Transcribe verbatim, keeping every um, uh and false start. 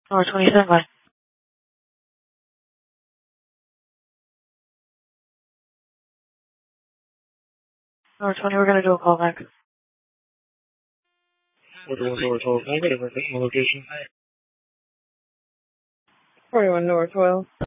Number twenty-seven, bye. Number twenty, we're going to do a callback. What do you want to twelve? Negative, my location. forty-one North twelve.